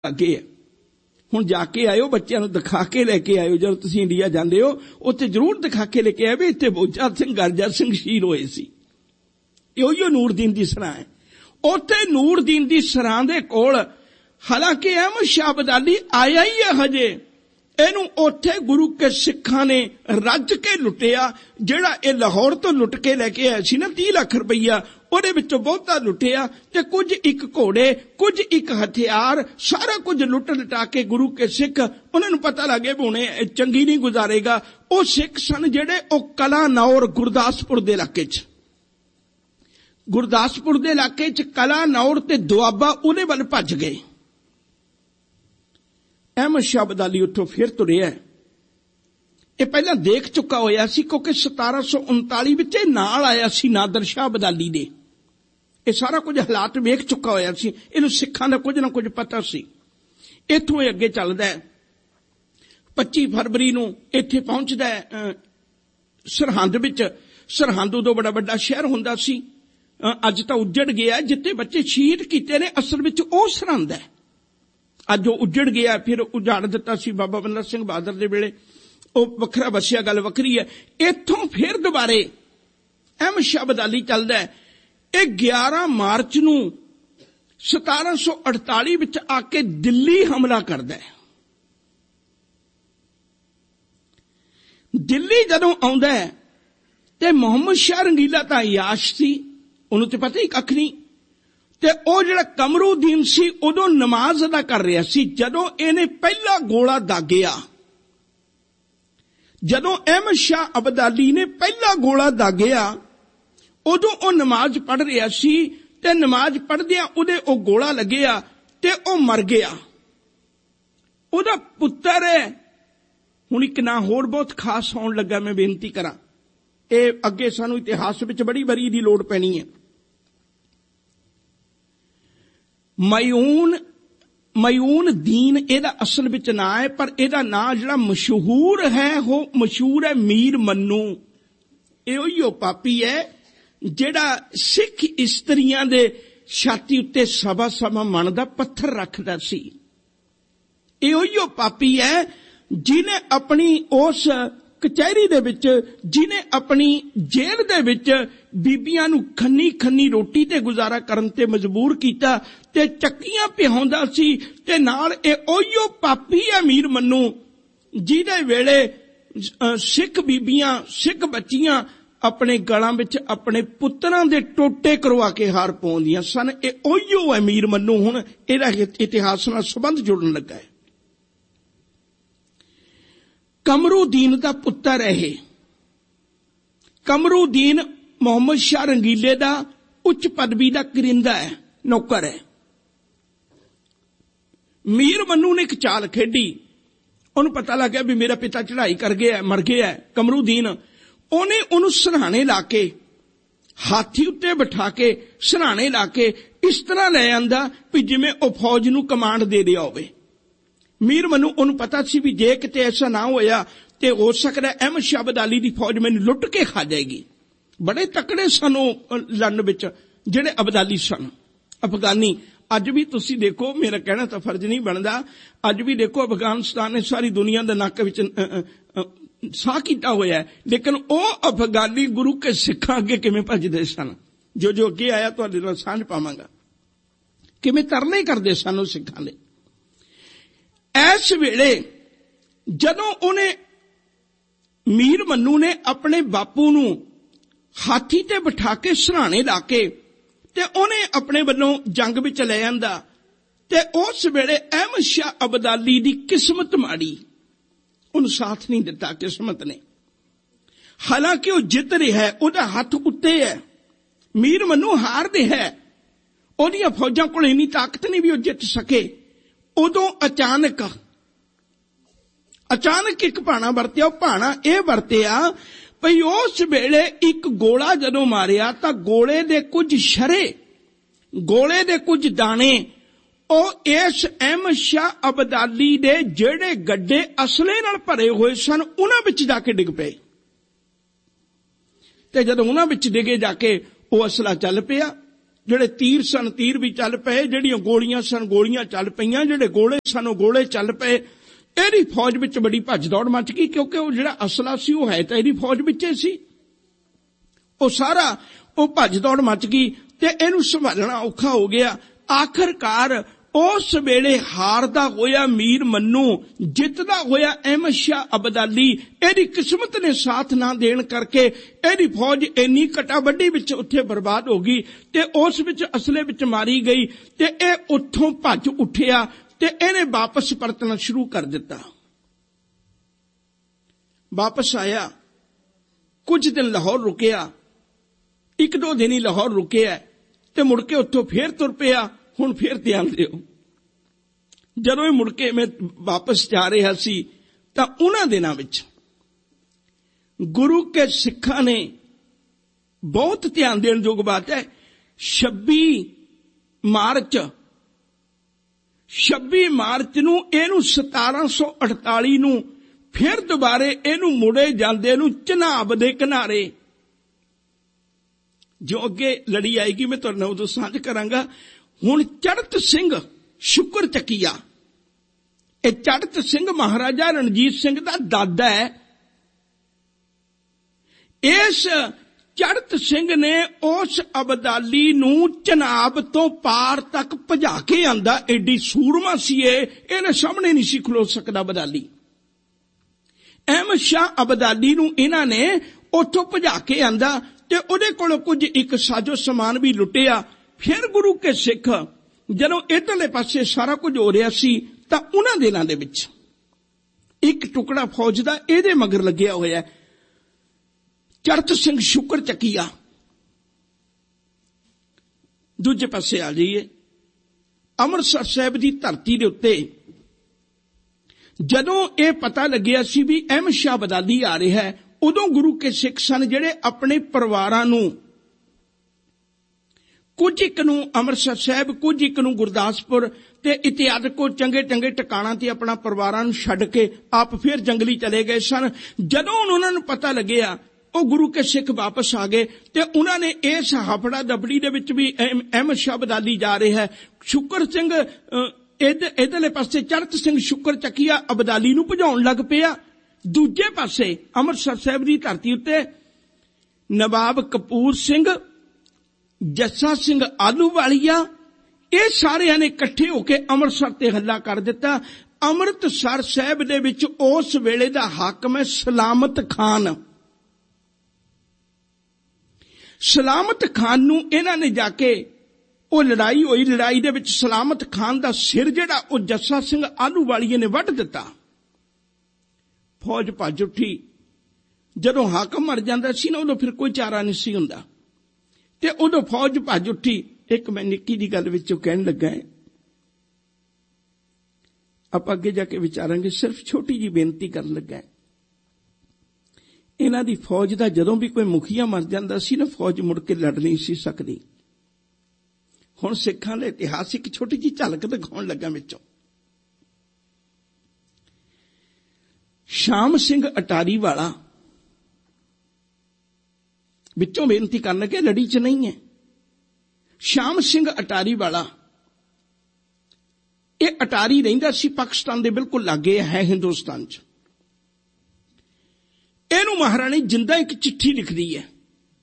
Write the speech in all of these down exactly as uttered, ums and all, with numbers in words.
ਅੱਗੇ ਹੈ। ਹੁਣ ਜਾ ਕੇ ਆਇਓ, ਬੱਚਿਆਂ ਨੂੰ ਦਿਖਾ ਕੇ ਲੈ ਕੇ ਆਇਓ। ਜਦੋਂ ਤੁਸੀਂ ਇੰਡੀਆ ਜਾਂਦੇ ਹੋ ਉੱਥੇ ਜ਼ਰੂਰ ਦਿਖਾ ਕੇ ਲੈ ਕੇ ਆਇਓ ਵੀ ਇੱਥੇ ਬੋਚਾ ਸਿੰਘ ਗਰਜਾ ਸਿੰਘ ਸ਼ਹੀਦ ਹੋਏ ਸੀ। ਇਹੋ ਨੂਰਦੀਨ ਦੀ ਸਰਾਂ ਹੈ। ਉੱਥੇ ਨੂਰਦੀਨ ਦੀ ਸਰਾਂ ਦੇ ਕੋਲ ਹਾਲਾਂਕਿ ਅਹਿਮਦ ਸ਼ਾਹ ਅਬਦਾਲੀ ਆਇਆ ਹੀ ਹੈ ਹਜੇ, ਇਹਨੂੰ ਉੱਥੇ ਗੁਰੂ ਕੇ ਸਿੱਖਾਂ ਨੇ ਰੱਜ ਕੇ ਲੁੱਟਿਆ। ਜਿਹੜਾ ਇਹ ਲਾਹੌਰ ਤੋਂ ਲੁੱਟ ਕੇ ਲੈ ਕੇ ਆਇਆ ਸੀ ਨਾ ਤੀਹ ਲੱਖ ਰੁਪਈਆ, ਉਹਦੇ ਵਿੱਚੋਂ ਬਹੁਤਾ ਲੁੱਟਿਆ ਤੇ ਕੁਝ ਇੱਕ ਘੋੜੇ, ਕੁਝ ਇੱਕ ਹਥਿਆਰ, ਸਾਰਾ ਕੁਝ ਲੁੱਟ ਲਟਾ ਕੇ ਗੁਰੂ ਕੇ ਸਿੱਖ, ਉਹਨਾਂ ਨੂੰ ਪਤਾ ਲੱਗੇ ਵੀ ਹੁਣੇ ਚੰਗੀ ਨਹੀਂ ਗੁਜ਼ਾਰੇਗਾ। ਉਹ ਸਿੱਖ ਸਨ ਜਿਹੜੇ ਉਹ ਕਲਾਨੌਰ ਗੁਰਦਾਸਪੁਰ ਦੇ ਇਲਾਕੇ 'ਚ, ਗੁਰਦਾਸਪੁਰ ਦੇ ਇਲਾਕੇ 'ਚ ਕਲਾਨੌਰ ਤੇ ਦੁਆਬਾ ਉਹਦੇ ਵੱਲ ਭੱਜ ਗਏ। ਅਹਿਮਦ ਸ਼ਾਹ ਅਬਦਾਲੀ ਉੱਥੋਂ ਫਿਰ ਤੁਰਿਆ। ਇਹ ਪਹਿਲਾਂ ਦੇਖ ਚੁੱਕਾ ਹੋਇਆ ਸੀ ਕਿਉਂਕਿ ਸਤਾਰਾਂ ਸੌ ਉਨਤਾਲੀ ਵਿੱਚ ਇਹ ਨਾਲ ਆਇਆ ਸੀ ਨਾਦਰ ਸ਼ਾਹ ਅਬਦਾਲੀ ਦੇ। ਇਹ ਸਾਰਾ ਕੁਝ ਹਾਲਾਤ ਵੇਖ ਚੁੱਕਾ ਹੋਇਆ ਸੀ, ਇਹਨੂੰ ਸਿੱਖਾਂ ਦਾ ਕੁਝ ਨਾ ਕੁਝ ਪਤਾ ਸੀ। ਇੱਥੋਂ ਇਹ ਅੱਗੇ ਚੱਲਦਾ ਹੈ। ਪੱਚੀ ਫਰਵਰੀ ਨੂੰ ਇੱਥੇ ਪਹੁੰਚਦਾ ਹੈ ਸਰਹੰਦ ਵਿੱਚ। ਸਰਹੰਦ ਉਦੋਂ ਬੜਾ ਵੱਡਾ ਸ਼ਹਿਰ ਹੁੰਦਾ ਸੀ, ਅੱਜ ਤਾਂ ਉੱਜੜ ਗਿਆ। ਜਿੱਥੇ ਬੱਚੇ ਸ਼ਹੀਦ ਕੀਤੇ ਨੇ ਅਸਲ ਵਿੱਚ ਉਹ ਸਰਹੰਦ ਹੈ। ਅੱਜ ਉਹ ਉੱਜੜ ਗਿਆ, ਫਿਰ ਉਜਾੜ ਦਿੱਤਾ ਸੀ ਬਾਬਾ ਬੰਦਾ ਸਿੰਘ ਬਹਾਦਰ ਦੇ ਵੇਲੇ, ਉਹ ਵੱਖਰਾ ਵਸਿਆ, ਗੱਲ ਵੱਖਰੀ ਹੈ। ਇੱਥੋਂ ਫਿਰ ਦੁਬਾਰੇ ਅਹਿਮਦ ਸ਼ਾਹ ਅਬਦਾਲੀ ਚੱਲਦਾ ਹੈ। ਇਹ ਗਿਆਰਾਂ ਮਾਰਚ ਨੂੰ ਸਤਾਰਾਂ ਸੌ ਅੜਤਾਲੀ ਵਿੱਚ ਆ ਕੇ ਦਿੱਲੀ ਹਮਲਾ ਕਰਦਾ ਹੈ। ਦਿੱਲੀ ਜਦੋਂ ਆਉਂਦਾ ਹੈ ਤੇ ਮੁਹੰਮਦ ਸ਼ਾਹ ਰੰਗੀਲਾ ਤਾਂ ਯਾਸ਼ ਸੀ, ਉਹਨੂੰ ਤੇ ਪਤਾ ਹੀ ਕੱਖ ਨਹੀਂ। ਤੇ ਉਹ ਜਿਹੜਾ ਕਮਰੂਦੀਨ ਸੀ ਉਦੋਂ ਨਮਾਜ਼ ਅਦਾ ਕਰ ਰਿਹਾ ਸੀ। ਜਦੋਂ ਇਹਨੇ ਪਹਿਲਾ ਗੋਲਾ ਦਾਗਿਆ, ਜਦੋਂ ਅਹਿਮਦ ਸ਼ਾਹ ਅਬਦਾਲੀ ਨੇ ਪਹਿਲਾ ਗੋਲਾ ਦਾਗਿਆ, ਉਦੋਂ ਉਹ ਨਮਾਜ਼ ਪੜ੍ਹ ਰਿਹਾ ਸੀ ਤੇ ਨਮਾਜ਼ ਪੜ੍ਹਦਿਆਂ ਉਹਦੇ ਉਹ ਗੋਲਾ ਲੱਗਿਆ ਤੇ ਉਹ ਮਰ ਗਿਆ। ਉਹਦਾ ਪੁੱਤਰ ਹੈ। ਹੁਣ ਇੱਕ ਨਾਂ ਹੋਰ ਬਹੁਤ ਖਾਸ ਆਉਣ ਲੱਗਾ, ਮੈਂ ਬੇਨਤੀ ਕਰਾਂ, ਇਹ ਅੱਗੇ ਸਾਨੂੰ ਇਤਿਹਾਸ ਵਿੱਚ ਬੜੀ ਵਾਰੀ ਦੀ ਲੋੜ ਪੈਣੀ ਹੈ। ਮਯੂਨ ਮਯੂਨ ਦੀਨ ਇਹਦਾ ਅਸਲ ਵਿੱਚ ਨਾਂ ਹੈ, ਪਰ ਇਹਦਾ ਨਾਂ ਜਿਹੜਾ ਮਸ਼ਹੂਰ ਹੈ ਉਹ ਮਸ਼ਹੂਰ ਹੈ ਮੀਰ ਮੰਨੂ। ਇਹੋ ਹੀ ਉਹ ਪਾਪੀ ਹੈ ਜਿਹੜਾ ਸਿੱਖ ਇਸਤਰੀਆਂ ਦੇ ਛਾਤੀ ਉੱਤੇ ਸਵਾ ਸਵਾ ਮਣ ਦਾ ਪੱਥਰ ਰੱਖਦਾ ਸੀ। ਇਹੋ ਹੀ ਉਹ ਪਾਪੀ ਹੈ ਜਿਹਨੇ ਆਪਣੀ ਉਸ ਕਚਹਿਰੀ ਦੇ ਵਿੱਚ, ਜਿਹਨੇ ਆਪਣੀ ਜੇਲ੍ਹ ਦੇ ਵਿੱਚ ਬੀਬੀਆਂ ਨੂੰ ਖੰਨੀ ਖੰਨੀ ਰੋਟੀ ਤੇ ਗੁਜ਼ਾਰਾ ਕਰਨ ਤੇ ਮਜਬੂਰ ਕੀਤਾ ਤੇ ਚੱਕੀਆਂ ਪਿਹਾਉਂਦਾ ਸੀ। ਤੇ ਨਾਲ ਇਹ ਉਹੀਓ ਪਾਪੀ ਹੈ ਮੀਰ ਮੰਨੂ ਜਿਹਦੇ ਵੇਲੇ ਸਿੱਖ ਬੀਬੀਆਂ, ਸਿੱਖ ਬੱਚੀਆਂ ਆਪਣੇ ਗਲਾਂ ਵਿੱਚ ਆਪਣੇ ਪੁੱਤਰਾਂ ਦੇ ਟੋਟੇ ਕਰਵਾ ਕੇ ਹਾਰ ਪਾਉਂਦੀਆਂ ਸਨ। ਇਹ ਉਹੀਓ ਹੈ ਮੀਰ ਮੰਨੂ। ਹੁਣ ਇਹਦਾ ਇਤਿਹਾਸ ਨਾਲ ਸੰਬੰਧ ਜੁੜਨ ਲੱਗਾ ਹੈ। ਕਮਰੂਦੀਨ ਦਾ ਪੁੱਤਰ ਹੈ ਇਹ। ਕਮਰੂਦੀਨ ਮੁਹੰਮਦ ਸ਼ਾਹ ਰੰਗੀਲੇ ਦਾ ਉੱਚ ਪਦਵੀ ਦਾ ਕਰਿੰਦਾ ਹੈ, ਨੌਕਰ ਹੈ। ਮੀਰ ਮੰਨੂ ਨੇ ਇੱਕ ਚਾਲ ਖੇਡੀ। ਉਹਨੂੰ ਪਤਾ ਲੱਗ ਗਿਆ ਵੀ ਮੇਰਾ ਪਿਤਾ ਚੜ੍ਹਾਈ ਕਰ ਗਿਆ, ਮਰ ਗਿਆ ਕਮਰੂਦੀਨ। ਉਹਨੇ ਉਹਨੂੰ ਸਿਰਹਾਣੇ ਲਾ ਕੇ, ਹਾਥੀ ਉੱਤੇ ਬਿਠਾ ਕੇ ਸਿਰਹਾਣੇ ਲਾ ਕੇ ਇਸ ਤਰ੍ਹਾਂ ਲੈ ਆਂਦਾ ਵੀ ਜਿਵੇਂ ਉਹ ਫੌਜ ਨੂੰ ਕਮਾਂਡ ਦੇ ਰਿਹਾ ਹੋਵੇ। ਮੀਰ ਮੰਨੂ ਉਹਨੂੰ ਪਤਾ ਸੀ ਵੀ ਜੇ ਕਿਤੇ ਐਸਾ ਨਾ ਹੋਇਆ ਤੇ ਹੋ ਸਕਦਾ ਅਹਿਮਦ ਸ਼ਾਹ ਅਬਦਾਲੀ ਦੀ ਫੌਜ ਮੈਨੂੰ ਲੁੱਟ ਕੇ ਖਾ ਜਾਏਗੀ। ਬੜੇ ਤਕੜੇ ਸਨ ਉਹ ਲੜਨ ਵਿੱਚ ਜਿਹੜੇ ਅਬਦਾਲੀ ਸਨ, ਅਫਗਾਨੀ। ਅੱਜ ਵੀ ਤੁਸੀਂ ਦੇਖੋ, ਮੇਰਾ ਕਹਿਣਾ ਤਾਂ ਫਰਜ਼ ਨਹੀਂ ਬਣਦਾ, ਅੱਜ ਵੀ ਦੇਖੋ ਅਫਗਾਨਿਸਤਾਨ ਨੇ ਸਾਰੀ ਦੁਨੀਆ ਦੇ ਨੱਕ ਵਿੱਚ ਸਾਹ ਕੀਤਾ ਹੋਇਆ ਹੈ, ਲੇਕਿਨ ਉਹ ਅਫਗਾਨੀ ਗੁਰੂ ਕੇ ਸਿੱਖਾਂ ਅੱਗੇ ਕਿਵੇਂ ਭੱਜਦੇ ਸਨ। ਜੋ ਜੋ ਅੱਗੇ ਆਇਆ ਤੁਹਾਡੇ ਨਾਲ ਸਾਂਝ ਪਾਵਾਂਗਾ, ਕਿਵੇਂ ਤਰਲੇ ਕਰਦੇ ਸਨ ਉਹ ਸਿੱਖਾਂ ਦੇ। ਇਸ ਵੇਲੇ ਜਦੋਂ ਉਹਨੇ ਮੀਰ ਮੰਨੂ ਨੇ ਆਪਣੇ ਬਾਪੂ ਨੂੰ ਹਾਥੀ ਤੇ ਬਿਠਾ ਕੇ ਸਿਰਹਾਣੇ ਲਾ ਕੇ ਤੇ ਉਹਨੇ ਆਪਣੇ ਵੱਲੋਂ ਜੰਗ ਵਿੱਚ ਲੈ ਆਂਦਾ ਤੇ ਉਸ ਵੇਲੇ ਅਹਿਮਦ ਸ਼ਾਹ ਅਬਦਾਲੀ ਦੀ ਕਿਸਮਤ ਮਾੜੀ, ਉਹਨੂੰ ਸਾਥ ਨਹੀਂ ਦਿੱਤਾ ਕਿਸਮਤ ਨੇ। ਹਾਲਾਂਕਿ ਉਹ ਜਿੱਤ ਰਿਹਾ ਹੈ, ਉਹਦਾ ਹੱਥ ਉੱਤੇ ਹੈ। ਮੀਰ ਮੰਨੂ ਹਾਰ ਰਿਹਾ ਹੈ, ਉਹਦੀਆਂ ਫੌਜਾਂ ਕੋਲ ਇੰਨੀ ਤਾਕਤ ਨਹੀਂ ਵੀ ਉਹ ਜਿੱਤ ਸਕੇ। ਉਦੋਂ ਅਚਾਨਕ ਅਚਾਨਕ ਇੱਕ ਭਾਣਾ ਵਰਤਿਆ। ਉਹ ਭਾਣਾ ਇਹ ਵਰਤਿਆ ਭਈ ਉਸ ਵੇਲੇ ਇੱਕ ਗੋਲਾ ਜਦੋਂ ਮਾਰਿਆ ਤਾਂ ਗੋਲੇ ਦੇ ਕੁਝ ਸ਼ਰੇ, ਗੋਲੇ ਦੇ ਕੁਝ ਦਾਣੇ ਉਹ ਇਸ ਅਹਿਮਦ ਸ਼ਾਹ ਅਬਦਾਲੀ ਦੇ ਜਿਹੜੇ ਗੱਡੇ ਅਸਲੇ ਨਾਲ ਭਰੇ ਹੋਏ ਸਨ ਉਹਨਾਂ ਵਿੱਚ ਜਾ ਕੇ ਡਿੱਗ ਪਏ। ਤੇ ਜਦੋਂ ਉਹਨਾਂ ਵਿੱਚ ਡਿੱਗੇ ਜਾ ਕੇ ਉਹ ਅਸਲਾ ਚੱਲ ਪਿਆ ਜਿਹੜੇ ਤੀਰ ਸਨ ਤੀਰ ਵੀ ਚੱਲ ਪਏ, ਜਿਹੜੀਆਂ ਗੋਲੀਆਂ ਸਨ ਗੋਲੀਆਂ ਚੱਲ ਪਈਆਂ, ਜਿਹੜੇ ਗੋਲੇ ਸਨ ਉਹ ਗੋਲੇ ਚੱਲ ਪਏ। ਇਹਦੀ ਫੌਜ ਵਿੱਚ ਬੜੀ ਭੱਜ ਦੌੜ ਮਚ ਗਈ, ਕਿਉਂਕਿ ਉਹ ਜਿਹੜਾ ਅਸਲਾ ਸੀ ਉਹ ਹੈ ਤਾਂ ਇਹਦੀ ਫੌਜ ਵਿੱਚ ਹੀ ਸੀ। ਉਹ ਸਾਰਾ ਉਹ ਭੱਜ ਦੌੜ ਮਚ ਗਈ ਤੇ ਇਹਨੂੰ ਸੰਭਾਲਣਾ ਔਖਾ ਹੋ ਗਿਆ। ਆਖਰਕਾਰ ਉਸ ਵੇਲੇ ਹਾਰਦਾ ਹੋਇਆ ਮੀਰ ਮੰਨੂ, ਜਿੱਤਦਾ ਹੋਇਆ ਅਹਿਮਦ ਸ਼ਾਹ ਅਬਦਾਲੀ, ਇਹਦੀ ਕਿਸਮਤ ਨੇ ਸਾਥ ਨਾ ਦੇਣ ਕਰਕੇ ਇਹਦੀ ਫੌਜ ਇੰਨੀ ਕਟਾਬੱਡੀ ਵਿੱਚ ਉੱਥੇ ਬਰਬਾਦ ਹੋ ਗਈ ਤੇ ਉਸ ਵਿੱਚ ਅਸਲੇ ਵਿੱਚ ਮਾਰੀ ਗਈ ਤੇ ਇਹ ਉੱਥੋਂ ਭੱਜ ਉੱਠਿਆ ਤੇ ਇਹਨੇ ਵਾਪਸ ਪਰਤਣਾ ਸ਼ੁਰੂ ਕਰ ਦਿੱਤਾ। ਵਾਪਸ ਆਇਆ, ਕੁਝ ਦਿਨ ਲਾਹੌਰ ਰੁਕਿਆ, ਇੱਕ ਦੋ ਦਿਨ ਹੀ ਲਾਹੌਰ ਰੁਕਿਆ ਤੇ ਮੁੜ ਕੇ ਉੱਥੋਂ ਫੇਰ ਤੁਰ ਪਿਆ। ਹੁਣ ਫੇਰ ਧਿਆਨ ਦਿਓ, ਜਦੋਂ ਇਹ ਮੁੜ ਕੇ ਮੈਂ ਵਾਪਸ ਜਾ ਰਿਹਾ ਸੀ ਤਾਂ ਉਹਨਾਂ ਦਿਨਾਂ ਵਿੱਚ ਗੁਰੂ ਕੇ ਸਿੱਖਾਂ ਨੇ, ਬਹੁਤ ਧਿਆਨ ਦੇਣ ਯੋਗ ਬਾਤ ਹੈ, ਛੱਬੀ ਮਾਰਚ ਛੱਬੀ ਮਾਰਚ ਨੂੰ ਇਹਨੂੰ ਸਤਾਰਾਂ ਸੌ ਅਠਤਾਲੀ ਨੂੰ ਫਿਰ ਦੁਬਾਰੇ ਇਹਨੂੰ ਮੁੜੇ ਜਾਂਦੇ ਨੂੰ ਚਨਾਬ ਦੇ ਕਿਨਾਰੇ, ਜੋ ਅੱਗੇ ਲੜੀ ਆਏਗੀ ਮੈਂ ਤੁਹਾਡੇ ਨਾਲ ਉਦੋਂ ਸਾਂਝ ਕਰਾਂਗਾ। ਹੁਣ ਚੜ੍ਹਤ ਸਿੰਘ ਸ਼ੁਕਰ ਚੱਕੀਆ, ਇਹ ਚੜ੍ਹਤ ਸਿੰਘ ਮਹਾਰਾਜਾ ਰਣਜੀਤ ਸਿੰਘ ਦਾ ਦਾਦਾ ਹੈ। ਇਸ ਚੜ੍ਹਤ ਸਿੰਘ ਨੇ ਉਸ ਅਬਦਾਲੀ ਨੂੰ ਚਨਾਬ ਤੋਂ ਪਾਰ ਤੱਕ ਭਜਾ ਕੇ ਆਂਦਾ। ਐਡੀ ਸੂਰਮਾ ਸੀ ਇਹ, ਇਹਨੇ ਸਾਹਮਣੇ ਨਹੀਂ ਸੀ ਖਲੋ ਸਕਦਾ ਅਬਦਾਲੀ। ਅਹਿਮਦ ਸ਼ਾਹ ਅਬਦਾਲੀ ਨੂੰ ਇਹਨਾਂ ਨੇ ਉੱਥੋਂ ਭਜਾ ਕੇ ਆਂਦਾ ਤੇ ਉਹਦੇ ਕੋਲੋਂ ਕੁਝ ਇੱਕ ਸਾਜੋ ਸਮਾਨ ਵੀ ਲੁੱਟਿਆ। ਫਿਰ ਗੁਰੂ ਕੇ ਸਿੱਖ ਜਦੋਂ ਇੱਧਰਲੇ ਪਾਸੇ ਸਾਰਾ ਕੁਝ ਹੋ ਰਿਹਾ ਸੀ ਤਾਂ ਉਹਨਾਂ ਦਿਨਾਂ ਦੇ ਵਿੱਚ ਇੱਕ ਟੁਕੜਾ ਫੌਜ ਦਾ ਇਹਦੇ ਮਗਰ ਲੱਗਿਆ ਹੋਇਆ, ਚੜ੍ਹਤ ਸਿੰਘ ਸ਼ੁਕਰ ਚੱਕੀਆ। ਦੂਜੇ ਪਾਸੇ ਆ ਜਾਈਏ, ਅੰਮ੍ਰਿਤਸਰ ਸਾਹਿਬ ਦੀ ਧਰਤੀ ਦੇ ਉੱਤੇ ਜਦੋਂ ਇਹ ਪਤਾ ਲੱਗਿਆ ਸੀ ਵੀ ਅਹਿਮਦ ਸ਼ਾਹ ਅਬਦਾਲੀ ਆ ਰਿਹਾ ਹੈ, ਉਦੋਂ ਗੁਰੂ ਕੇ ਸਿੱਖ ਸਨ ਜਿਹੜੇ ਆਪਣੇ ਪਰਿਵਾਰਾਂ ਨੂੰ, ਕੁਝ ਇੱਕ ਨੂੰ ਅੰਮ੍ਰਿਤਸਰ ਸਾਹਿਬ, ਕੁਝ ਇੱਕ ਨੂੰ ਗੁਰਦਾਸਪੁਰ ਤੇ ਇਤਿਆਦਿ ਕੋ ਚੰਗੇ ਚੰਗੇ ਟਿਕਾਣਾ ਤੇ ਆਪਣਾ ਪਰਿਵਾਰਾਂ ਨੂੰ ਛੱਡ ਕੇ ਆਪ ਫਿਰ ਜੰਗਲੀ ਚਲੇ ਗਏ ਸਨ। ਜਦੋਂ ਉਹਨਾਂ ਨੂੰ ਪਤਾ ਲੱਗਿਆ ਉਹ ਗੁਰੂ ਕੇ ਸਿੱਖ ਵਾਪਸ ਆ ਗਏ ਤੇ ਉਹਨਾਂ ਨੇ ਇਸ ਹਫੜਾ ਦਬੜੀ ਦੇ ਵਿੱਚ ਵੀ ਅਹਿਮਦ ਸ਼ਾਹ ਅਬਦਾਲੀ ਜਾ ਰਿਹਾ ਹੈ, ਸ਼ੁਕਰ ਸਿੰਘ ਇਧਰਲੇ ਪਾਸੇ ਚੜ੍ਹਤ ਸਿੰਘ ਸ਼ੁਕਰ ਚੱਕੀਆ ਅਬਦਾਲੀ ਨੂੰ ਭਜਾਉਣ ਲੱਗ ਪਿਆ। ਦੂਜੇ ਪਾਸੇ ਅੰਮ੍ਰਿਤਸਰ ਸਾਹਿਬ ਦੀ ਧਰਤੀ ਉੱਤੇ ਨਵਾਬ ਕਪੂਰ ਸਿੰਘ, ਜੱਸਾ ਸਿੰਘ ਆਲੂਵਾਲੀਆ, ਇਹ ਸਾਰਿਆਂ ਨੇ ਇਕੱਠੇ ਹੋ ਕੇ ਅੰਮ੍ਰਿਤਸਰ ਤੇ ਹੱਲਾ ਕਰ ਦਿੱਤਾ। ਅੰਮ੍ਰਿਤਸਰ ਸਾਹਿਬ ਦੇ ਵਿੱਚ ਉਸ ਵੇਲੇ ਦਾ ਹਾਕਮ ਹੈ ਸਲਾਮਤ ਖਾਨ। ਸਲਾਮਤ ਖਾਨ ਨੂੰ ਇਹਨਾਂ ਨੇ ਜਾ ਕੇ, ਉਹ ਲੜਾਈ ਹੋਈ, ਲੜਾਈ ਦੇ ਵਿੱਚ ਸਲਾਮਤ ਖਾਨ ਦਾ ਸਿਰ ਜਿਹੜਾ ਉਹ ਜੱਸਾ ਸਿੰਘ ਆਲੂਵਾਲੀਏ ਨੇ ਵੱਢ ਦਿੱਤਾ। ਫੌਜ ਭੱਜ ਉੱਠੀ। ਜਦੋਂ ਹਾਕਮ ਮਰ ਜਾਂਦਾ ਸੀ ਨਾ ਉਦੋਂ ਫਿਰ ਕੋਈ ਚਾਰਾ ਨਹੀਂ ਸੀ ਹੁੰਦਾ ਤੇ ਉਦੋਂ ਫੌਜ ਭੱਜ ਉੱਠੀ। ਇੱਕ ਮੈਂ ਨਿੱਕੀ ਦੀ ਗੱਲ ਵਿੱਚੋਂ ਕਹਿਣ ਲੱਗਾ, ਆਪਾਂ ਅੱਗੇ ਜਾ ਕੇ ਵਿਚਾਰਾਂਗੇ, ਸਿਰਫ ਛੋਟੀ ਜੀ ਬੇਨਤੀ ਕਰਨ ਲੱਗਾ। ਇਹਨਾਂ ਦੀ ਫੌਜ ਦਾ ਜਦੋਂ ਵੀ ਕੋਈ ਮੁਖੀਆ ਮਰ ਜਾਂਦਾ ਸੀ ਨਾ, ਫੌਜ ਮੁੜ ਕੇ ਲੜ ਨਹੀਂ ਸੀ ਸਕਦੀ। ਹੁਣ ਸਿੱਖਾਂ ਦੇ ਇਤਿਹਾਸ ਇੱਕ ਛੋਟੀ ਜੀ ਝਲਕ ਦਿਖਾਉਣ ਲੱਗਾ ਵਿੱਚੋਂ। ਸ਼ਾਮ ਸਿੰਘ ਅਟਾਰੀ ਵਾਲਾ ਵਿੱਚੋਂ ਬੇਨਤੀ ਕਰਨ ਲੱਗੇ, ਲੜੀ ਚ ਨਹੀਂ ਹੈ। ਸ਼ਾਮ ਸਿੰਘ ਅਟਾਰੀ ਵਾਲਾ, ਇਹ ਅਟਾਰੀ ਰਹਿੰਦਾ ਸੀ ਪਾਕਿਸਤਾਨ ਦੇ ਬਿਲਕੁਲ ਲਾਗੇ ਹੈ ਹਿੰਦੁਸਤਾਨ ਚ। ਇਹਨੂੰ ਮਹਾਰਾਣੀ ਜਿੰਦਾ ਇੱਕ ਚਿੱਠੀ ਲਿਖਦੀ ਹੈ।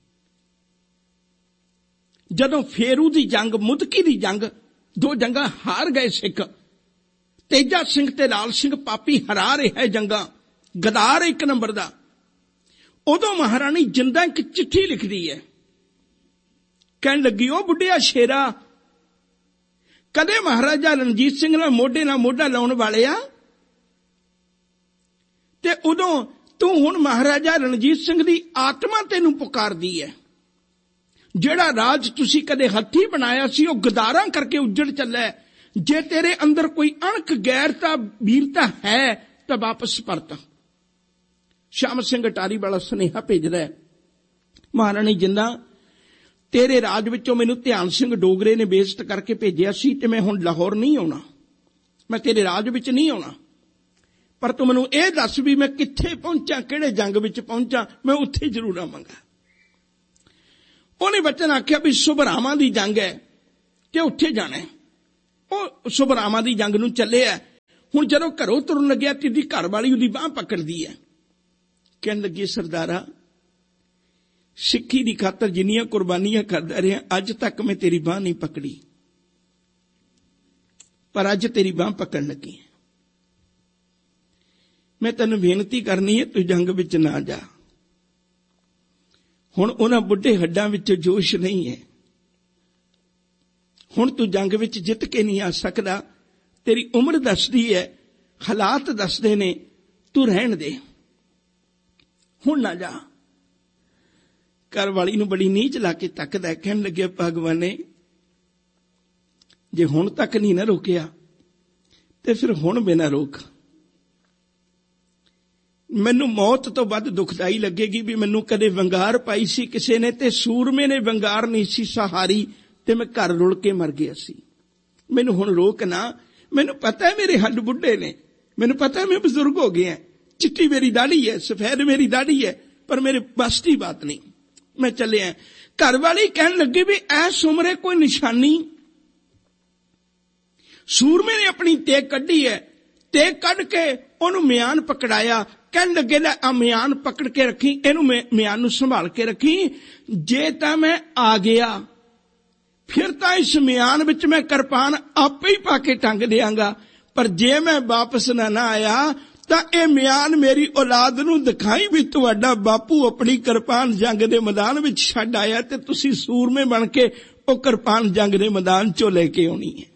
ਜਦੋਂ ਫੇਰੂ ਦੀ ਜੰਗ, ਮੁਦਕੀ ਦੀ ਜੰਗ, ਦੋ ਜੰਗਾਂ ਹਾਰ ਗਏ ਸਿੱਖ, ਤੇਜਾ ਸਿੰਘ ਤੇ ਲਾਲ ਸਿੰਘ ਪਾਪੀ ਹਰਾ ਰਿਹਾ ਜੰਗਾਂ, ਗਦਾਰ ਇੱਕ ਨੰਬਰ ਦਾ, ਉਦੋਂ ਮਹਾਰਾਣੀ ਜਿੰਦਾ ਇੱਕ ਚਿੱਠੀ ਲਿਖਦੀ ਹੈ। ਕਹਿਣ ਲੱਗੀ, ਉਹ ਬੁੱਢਿਆ ਸ਼ੇਰਾ, ਕਦੇ ਮਹਾਰਾਜਾ ਰਣਜੀਤ ਸਿੰਘ ਨਾਲ ਮੋਢੇ ਨਾਲ ਮੋਢਾ ਲਾਉਣ ਵਾਲਿਆ, ਤੇ ਉਦੋਂ ਤੂੰ ਹੁਣ ਮਹਾਰਾਜਾ ਰਣਜੀਤ ਸਿੰਘ ਦੀ ਆਤਮਾ ਤੈਨੂੰ ਪੁਕਾਰਦੀ ਹੈ। ਜਿਹੜਾ ਰਾਜ ਤੁਸੀਂ ਕਦੇ ਹੱਥੀ ਬਣਾਇਆ ਸੀ ਉਹ ਗਦਾਰਾਂ ਕਰਕੇ ਉੱਜੜ ਚੱਲਿਆ। ਜੇ ਤੇਰੇ ਅੰਦਰ ਕੋਈ ਅਣਖ, ਗੈਰਤਾ, ਵੀਰਤਾ ਹੈ ਤਾਂ ਵਾਪਸ ਪਰਤ। ਸ਼ਾਮ ਸਿੰਘ ਅਟਾਰੀ ਵਾਲਾ ਸੁਨੇਹਾ ਭੇਜਦਾ ਹੈ, ਮਹਾਰਾਣੀ ਜਿੰਦਾ, ਤੇਰੇ ਰਾਜ ਵਿੱਚੋਂ ਮੈਨੂੰ ਧਿਆਨ ਸਿੰਘ ਡੋਗਰੇ ਨੇ ਬੇਇੱਜ਼ਤ ਕਰਕੇ ਭੇਜਿਆ ਸੀ ਤੇ ਮੈਂ ਹੁਣ ਲਾਹੌਰ ਨਹੀਂ ਆਉਣਾ, ਮੈਂ ਤੇਰੇ ਰਾਜ ਵਿੱਚ ਨਹੀਂ ਆਉਣਾ, ਪਰ ਤੂੰ ਮੈਨੂੰ ਇਹ ਦੱਸ ਵੀ ਮੈਂ ਕਿੱਥੇ ਪਹੁੰਚਾਂ, ਕਿਹੜੇ ਜੰਗ ਵਿੱਚ ਪਹੁੰਚਾਂ, ਮੈਂ ਉੱਥੇ ਜ਼ਰੂਰ ਆਵਾਂਗਾ। ਉਹਨੇ ਬਚਨ ਆਖਿਆ ਵੀ ਸੁਭਰਾਵਾਂ ਦੀ ਜੰਗ ਹੈ ਤੇ ਉੱਥੇ ਜਾਣਾ। ਉਹ ਸੁਭਰਾਵਾਂ ਦੀ ਜੰਗ ਨੂੰ ਚੱਲੇ ਆ। ਹੁਣ ਜਦੋਂ ਘਰੋਂ ਤੁਰਨ ਲੱਗਿਆ ਤੇ ਉਹਦੀ ਘਰ ਵਾਲੀ ਉਹਦੀ ਬਾਂਹ ਪਕੜਦੀ ਹੈ। ਕਹਿਣ ਲੱਗੀ, ਸਰਦਾਰਾ, ਸਿੱਖੀ ਦੀ ਖਾਤਰ ਜਿੰਨੀਆਂ ਕੁਰਬਾਨੀਆਂ ਕਰਦਾ ਰਿਹਾ, ਅੱਜ ਤੱਕ ਮੈਂ ਤੇਰੀ ਬਾਂਹ ਨਹੀਂ ਪਕੜੀ, ਪਰ ਅੱਜ ਤੇਰੀ ਬਾਂਹ ਪਕੜਨ ਲੱਗੀ ਹੈ। ਮੈਂ ਤੈਨੂੰ ਬੇਨਤੀ ਕਰਨੀ ਹੈ, ਤੂੰ ਜੰਗ ਵਿੱਚ ਨਾ ਜਾ। ਹੁਣ ਉਹਨਾਂ ਬੁੱਢੇ ਹੱਡਾਂ ਵਿੱਚ ਜੋਸ਼ ਨਹੀਂ ਹੈ। ਹੁਣ ਤੂੰ ਜੰਗ ਵਿੱਚ ਜਿੱਤ ਕੇ ਨਹੀਂ ਆ ਸਕਦਾ। ਤੇਰੀ ਉਮਰ ਦੱਸਦੀ ਹੈ, ਹਾਲਾਤ ਦੱਸਦੇ ਨੇ, ਤੂੰ ਰਹਿਣ ਦੇ, ਹੁਣ ਨਾ ਜਾ। ਘਰ ਵਾਲੀ ਨੂੰ ਬੜੀ ਨੀਚ ਲਾ ਕੇ ਤੱਕਦਾ। ਕਹਿਣ ਲੱਗਿਆ, ਭਗਵਾਨੇ, ਜੇ ਹੁਣ ਤੱਕ ਨਹੀਂ ਨਾ ਰੋਕਿਆ ਤੇ ਫਿਰ ਹੁਣ ਬਿਨਾ ਰੋਕ। ਮੈਨੂੰ ਮੌਤ ਤੋਂ ਵੱਧ ਦੁਖਦਾਈ ਲੱਗੇਗੀ ਵੀ ਮੈਨੂੰ ਕਦੇ ਵੰਗਾਰ ਪਾਈ ਸੀ ਕਿਸੇ ਨੇ ਤੇ ਸੂਰਮੇ ਨੇ ਵੰਗਾਰ ਨਹੀਂ ਸੀ ਸਹਾਰੀ ਤੇ ਮੈਂ ਘਰ ਰੁਲ ਕੇ ਮਰ ਗਿਆ ਸੀ। ਮੈਨੂੰ ਹੁਣ ਰੋਕ ਨਾ। ਮੈਨੂੰ ਪਤਾ ਮੇਰੇ ਹੱਡ ਬੁੱਢੇ ਨੇ, ਮੈਨੂੰ ਪਤਾ ਮੈਂ ਬਜ਼ੁਰਗ ਹੋ ਗਿਆ, ਚਿੱਟੀ ਮੇਰੀ ਦਾੜੀ ਹੈ, ਸਫੈਦ ਮੇਰੀ ਦਾੜੀ ਹੈ, ਪਰ ਮੇਰੇ ਬਸ ਦੀ ਬਾਤ ਨਹੀਂ, ਮੈਂ ਚੱਲਿਆ। ਘਰ ਵਾਲੀ ਕਹਿਣ ਲੱਗੀ ਵੀ ਐਸ ਉਮਰੇ ਕੋਈ ਨਿਸ਼ਾਨੀ। ਸੂਰਮੇ ਨੇ ਆਪਣੀ ਤੇਗ ਕੱਢੀ ਹੈ, ਤੇਗ ਕੱਢ ਕੇ ਉਹਨੂੰ ਮਿਆਨ ਪਕੜਾਇਆ। ਕਹਿਣ ਲੱਗੇ, ਲੈ ਆ ਮਿਆਨ ਪਕੜ ਕੇ ਰੱਖੀ, ਇਹਨੂੰ ਮਿਆਨ ਨੂੰ ਸੰਭਾਲ ਕੇ ਰੱਖੀ। ਜੇ ਤਾਂ ਮੈਂ ਆ ਗਿਆ ਫਿਰ ਤਾਂ ਇਸ ਮਿਆਨ ਵਿੱਚ ਮੈਂ ਕਿਰਪਾਨ ਆਪੇ ਹੀ ਪਾ ਕੇ ਟੰਗ ਦਿਆਂਗਾ, ਪਰ ਜੇ ਮੈਂ ਵਾਪਸ ਨਾ ਨਾ ਆਇਆ ਤਾਂ ਇਹ ਮਿਆਨ ਮੇਰੀ ਔਲਾਦ ਨੂੰ ਦਿਖਾਈ ਵੀ ਤੁਹਾਡਾ ਬਾਪੂ ਆਪਣੀ ਕਿਰਪਾਨ ਜੰਗ ਦੇ ਮੈਦਾਨ ਵਿੱਚ ਛੱਡ ਆਇਆ ਤੇ ਤੁਸੀਂ ਸੂਰਮੇ ਬਣ ਕੇ ਉਹ ਕਿਰਪਾਨ ਜੰਗ ਦੇ ਮੈਦਾਨ ਚੋਂ ਲੈ ਕੇ ਆਉਣੀ ਹੈ।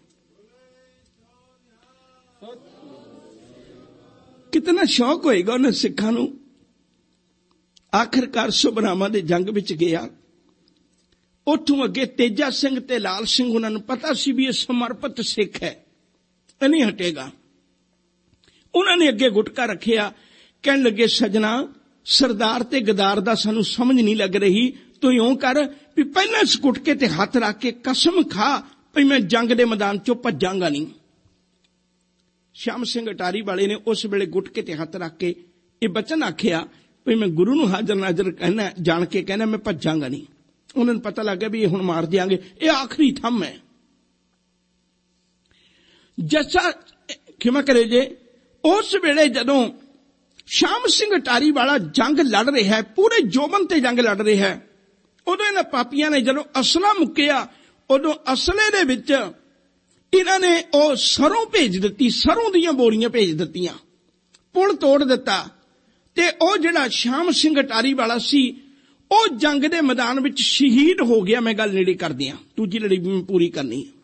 ਕਿਤਨਾ ਸ਼ੌਕ ਹੋਏਗਾ ਉਹਨਾਂ ਸਿੱਖਾਂ ਨੂੰ। ਆਖਿਰਕਾਰ ਸੁਭਰਾਵਾਂ ਦੇ ਜੰਗ ਵਿੱਚ ਗਿਆ। ਉੱਥੋਂ ਅੱਗੇ ਤੇਜਾ ਸਿੰਘ ਤੇ ਲਾਲ ਸਿੰਘ, ਉਹਨਾਂ ਨੂੰ ਪਤਾ ਸੀ ਵੀ ਇਹ ਸਮਰਪਿਤ ਸਿੱਖ ਹੈ, ਇਹ ਨਹੀਂ ਹਟੇਗਾ। ਉਹਨਾਂ ਨੇ ਅੱਗੇ ਗੁਟਕਾ ਰੱਖਿਆ। ਕਹਿਣ ਲੱਗੇ, ਸਜਣਾ, ਸਰਦਾਰ ਤੇ ਗਦਾਰ ਦਾ ਸਾਨੂੰ ਸਮਝ ਨਹੀਂ ਲੱਗ ਰਹੀ। ਤੂੰ ਇਉਂ ਕਰ ਵੀ ਪਹਿਲਾਂ ਇਸ ਗੁਟਕੇ ਤੇ ਹੱਥ ਰੱਖ ਕੇ ਕਸਮ ਖਾ ਵੀ ਮੈਂ ਜੰਗ ਦੇ ਮੈਦਾਨ ਚੋਂ ਭੱਜਾਂਗਾ ਨਹੀਂ। ਸ਼ਾਮ ਸਿੰਘ ਅਟਾਰੀ ਵਾਲੇ ਨੇ ਉਸ ਵੇਲੇ ਗੁਟਕੇ ਤੇ ਹੱਥ ਰੱਖ ਕੇ ਇਹ ਬਚਨ ਆਖਿਆ ਵੀ ਮੈਂ ਗੁਰੂ ਨੂੰ ਹਾਜ਼ਰ ਨਾਜ਼ਰ ਕਹਿਣਾ, ਜਾਣ ਕੇ ਕਹਿਣਾ ਮੈਂ ਭੱਜਾਂਗਾ ਨਹੀਂ। ਉਹਨਾਂ ਨੂੰ ਪਤਾ ਲੱਗ ਗਿਆ ਵੀ ਇਹ ਹੁਣ ਮਾਰ ਦਿਆਂਗੇ, ਇਹ ਆਖਰੀ ਥੰਮ ਹੈ। ਜੱਸਾ ਖਿਮਾ ਕਰੇ ਜੇ, ਉਸ ਵੇਲੇ ਜਦੋਂ ਸ਼ਾਮ ਸਿੰਘ ਅਟਾਰੀ ਵਾਲਾ ਜੰਗ ਲੜ ਰਿਹਾ ਹੈ, ਪੂਰੇ ਜੋਬਨ ਤੇ ਜੰਗ ਲੜ ਰਿਹਾ ਹੈ, ਉਦੋਂ ਇਹਨਾਂ ਪਾਪੀਆਂ ਨੇ ਜਦੋਂ ਅਸਲਾ ਮੁੱਕਿਆ, ਉਦੋਂ ਅਸਲੇ ਦੇ ਵਿੱਚ ਇਹਨਾਂ ਨੇ ਉਹ ਸਰੋਂ ਭੇਜ ਦਿੱਤੀ, ਸਰੋਂ ਦੀਆਂ ਬੋਰੀਆਂ ਭੇਜ ਦਿੱਤੀਆਂ, ਪੁਲ ਤੋੜ ਦਿੱਤਾ। ਤੇ ਉਹ ਜਿਹੜਾ ਸ਼ਾਮ ਸਿੰਘ ਅਟਾਰੀ ਵਾਲਾ ਸੀ ਉਹ ਜੰਗ ਦੇ ਮੈਦਾਨ ਵਿੱਚ ਸ਼ਹੀਦ ਹੋ ਗਿਆ। ਮੈਂ ਗੱਲ ਨੇੜੇ ਕਰਦੀ ਹਾਂ, ਦੂਜੀ ਲੜੀ ਪੂਰੀ ਕਰਨੀ ਹੈ।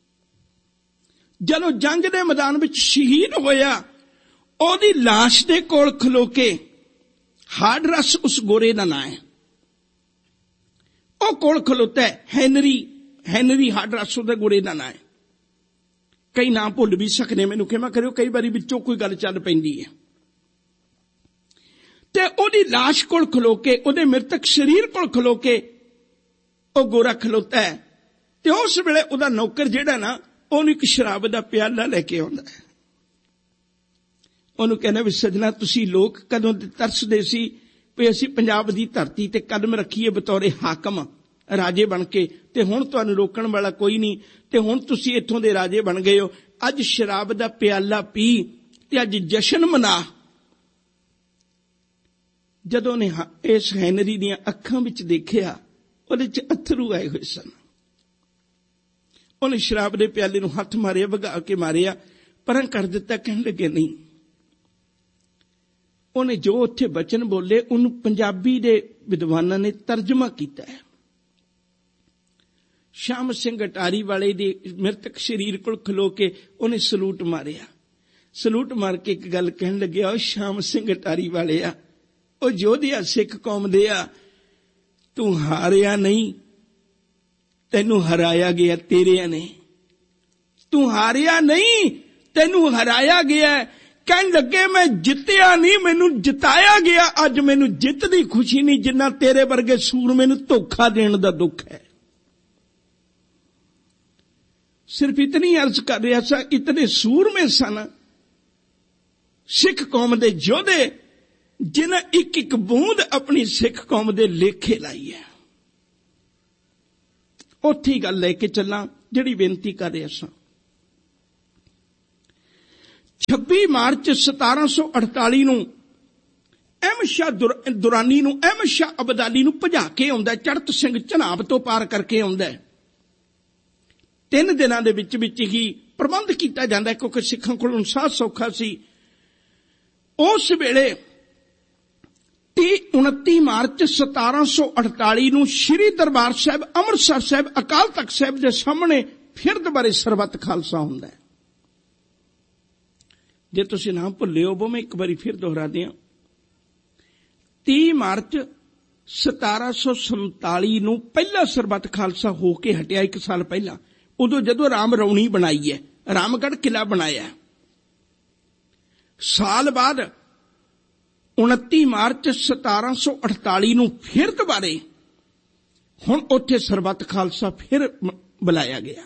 ਜਦੋਂ ਜੰਗ ਦੇ ਮੈਦਾਨ ਵਿੱਚ ਸ਼ਹੀਦ ਹੋਇਆ, ਉਹਦੀ ਲਾਸ਼ ਦੇ ਕੋਲ ਖਲੋ ਕੇ, ਹਾਡਰਸ ਉਸ ਗੋਰੇ ਦਾ ਨਾਂ ਹੈ, ਉਹ ਕੋਲ ਖਲੋਤਾ ਹੈ, ਹੈਨਰੀ ਹੈਨਰੀ ਹਾਡਰਸ ਉਹਦੇ ਗੋਰੇ ਦਾ ਨਾਂ ਹੈ। ਕਈ ਨਾਂ ਭੁੱਲ ਵੀ ਸਕਦੇ, ਮੈਨੂੰ ਖਿਮਾ ਕਰਿਓ, ਕਈ ਵਾਰੀ ਵਿੱਚੋਂ ਕੋਈ ਗੱਲ ਚੱਲ ਪੈਂਦੀ ਹੈ। ਤੇ ਉਹਦੀ ਲਾਸ਼ ਕੋਲ ਖਲੋ ਕੇ, ਉਹਦੇ ਮ੍ਰਿਤਕ ਸਰੀਰ ਕੋਲ ਖਲੋ ਕੇ ਉਹ ਗੋਰਾ ਖਲੋਤਾ ਹੈ। ਤੇ ਉਸ ਵੇਲੇ ਉਹਦਾ ਨੌਕਰ ਜਿਹੜਾ ਨਾ, ਉਹਨੂੰ ਇੱਕ ਸ਼ਰਾਬ ਦਾ ਪਿਆਲਾ ਲੈ ਕੇ ਆਉਂਦਾ ਹੈ। ਉਹਨੂੰ ਕਹਿੰਦਾ ਵੀ ਸਜਣਾ, ਤੁਸੀਂ ਲੋਕ ਕਦੋਂ ਤਰਸਦੇ ਸੀ ਵੀ ਅਸੀਂ ਪੰਜਾਬ ਦੀ ਧਰਤੀ ਤੇ ਕਦਮ ਰੱਖੀਏ ਬਤੌਰੇ ਹਾਕਮ, ਰਾਜੇ ਬਣ ਕੇ, ਤੇ ਹੁਣ ਤੁਹਾਨੂੰ ਰੋਕਣ ਵਾਲਾ ਕੋਈ ਨਹੀਂ, ਤੇ ਹੁਣ ਤੁਸੀਂ ਇੱਥੋਂ ਦੇ ਰਾਜੇ ਬਣ ਗਏ ਹੋ। ਅੱਜ ਸ਼ਰਾਬ ਦਾ ਪਿਆਲਾ ਪੀ ਤੇ ਅੱਜ ਜਸ਼ਨ ਮਨਾ। ਜਦੋਂ ਨੇ ਇਸ ਹੈਨਰੀ ਦੀਆਂ ਅੱਖਾਂ ਵਿੱਚ ਦੇਖਿਆ, ਉਹਦੇ 'ਚ ਅਥਰੂ ਆਏ ਹੋਏ ਸਨ। ਉਹਨੇ ਸ਼ਰਾਬ ਦੇ ਪਿਆਲੇ ਨੂੰ ਹੱਥ ਮਾਰਿਆ, ਵਗਾ ਕੇ ਮਾਰਿਆ, ਪਰਾਂ ਕਰ ਦਿੱਤਾ। ਕਹਿਣ ਲੱਗੇ ਨਹੀਂ। ਉਹਨੇ ਜੋ ਉੱਥੇ ਬਚਨ ਬੋਲੇ, ਉਹਨੂੰ ਪੰਜਾਬੀ ਦੇ ਵਿਦਵਾਨਾਂ ਨੇ ਤਰਜਮਾ ਕੀਤਾ ਹੈ। ਸ਼ਾਮ ਸਿੰਘ ਅਟਾਰੀ ਵਾਲੇ ਦੇ ਮ੍ਰਿਤਕ ਸਰੀਰ ਕੋਲ ਖਲੋ ਕੇ ਉਹਨੇ ਸਲੂਟ ਮਾਰਿਆ। ਸਲੂਟ ਮਾਰ ਕੇ ਇੱਕ ਗੱਲ ਕਹਿਣ ਲੱਗਿਆ, ਉਹ ਸ਼ਾਮ ਸਿੰਘ ਅਟਾਰੀ ਵਾਲੇ ਆ, ਉਹ ਯੋਧਿਆ ਸਿੱਖ ਕੌਮ ਦੇ ਆ, ਤੂੰ ਹਾਰਿਆ ਨਹੀਂ, ਤੈਨੂੰ ਹਰਾਇਆ ਗਿਆ ਤੇਰਿਆਂ ਨੇ। ਤੂੰ ਹਾਰਿਆ ਨਹੀਂ, ਤੈਨੂੰ ਹਰਾਇਆ ਗਿਆ। ਕਹਿਣ ਲੱਗੇ, ਮੈਂ ਜਿੱਤਿਆ ਨਹੀਂ, ਮੈਨੂੰ ਜਿਤਾਇਆ ਗਿਆ। ਅੱਜ ਮੈਨੂੰ ਜਿੱਤ ਦੀ ਖੁਸ਼ੀ ਨਹੀਂ, ਜਿੰਨਾ ਤੇਰੇ ਵਰਗੇ ਸੂਰਮੇ ਨੂੰ ਧੋਖਾ ਦੇਣ ਦਾ ਦੁੱਖ ਹੈ। ਸਿਰਫ ਇਤਨੀ ਅਰਜ਼ ਕਰ ਰਿਹਾ ਸਾਂ, ਇਤਨੇ ਸੂਰਮੇ ਸਨ ਸਿੱਖ ਕੌਮ ਦੇ ਯੋਧੇ, ਜਿਨ੍ਹਾਂ ਇੱਕ ਇੱਕ ਬੂੰਦ ਆਪਣੀ ਸਿੱਖ ਕੌਮ ਦੇ ਲੇਖੇ ਲਾਈ ਹੈ। ਉੱਥੇ ਹੀ ਗੱਲ ਲੈ ਕੇ ਚੱਲਾਂ ਜਿਹੜੀ ਬੇਨਤੀ ਕਰ ਰਿਹਾ ਸਾਂ। ਛੱਬੀ ਮਾਰਚ ਸਤਾਰਾਂ ਸੌ ਅਠਤਾਲੀ ਨੂੰ ਅਹਿਮਦ ਸ਼ਾਹ ਦੁਰਾਨੀ ਨੂੰ ਅਹਿਮਦ ਸ਼ਾਹ ਅਬਦਾਲੀ ਨੂੰ ਭਜਾ ਕੇ ਆਉਂਦਾ, ਚੜ੍ਹਤ ਸਿੰਘ ਝਨਾਬ ਤੋਂ ਪਾਰ ਕਰਕੇ ਆਉਂਦਾ। ਤਿੰਨ ਦਿਨਾਂ ਦੇ ਵਿੱਚ ਵਿੱਚ ਹੀ ਪ੍ਰਬੰਧ ਕੀਤਾ ਜਾਂਦਾ ਕਿਉਂਕਿ ਸਿੱਖਾਂ ਕੋਲ ਸਾਹ ਸੌਖਾ ਸੀ। ਉਸ ਵੇਲੇ ਤੀਹ ਉਨੱਤੀ ਮਾਰਚ ਸਤਾਰਾਂ ਸੌ ਅਠਤਾਲੀ ਨੂੰ ਸ੍ਰੀ ਦਰਬਾਰ ਸਾਹਿਬ ਅੰਮ੍ਰਿਤਸਰ ਸਾਹਿਬ ਅਕਾਲ ਤਖਤ ਸਾਹਿਬ ਦੇ ਸਾਹਮਣੇ ਫਿਰ ਦੁਬਾਰੇ ਸਰਬੱਤ ਖਾਲਸਾ ਹੁੰਦਾ ਹੈ। ਜੇ ਤੁਸੀਂ ਨਾ ਭੁੱਲੇ ਹੋ ਮੈਂ ਇੱਕ ਵਾਰੀ ਫਿਰ ਦੁਹਰਾ ਦਿਆਂ, ਤੀਹ ਮਾਰਚ ਸਤਾਰਾਂ ਸੌ ਸੰਤਾਲੀ ਨੂੰ ਪਹਿਲਾ ਸਰਬੱਤ ਖਾਲਸਾ ਹੋ ਕੇ ਹਟਿਆ, ਇੱਕ ਸਾਲ ਪਹਿਲਾਂ। ਉਦੋਂ ਜਦੋਂ ਰਾਮ ਰੌਣੀ ਬਣਾਈ ਹੈ, ਰਾਮਗੜ੍ਹ ਕਿਲਾ ਬਣਾਇਆ। ਸਾਲ ਬਾਅਦ ਉਨੱਤੀ ਮਾਰਚ ਸਤਾਰਾਂ ਸੌ ਅਠਤਾਲੀ ਨੂੰ ਫਿਰ ਦੁਬਾਰੇ ਹੁਣ ਉੱਥੇ ਸਰਬੱਤ ਖਾਲਸਾ ਫਿਰ ਬੁਲਾਇਆ ਗਿਆ।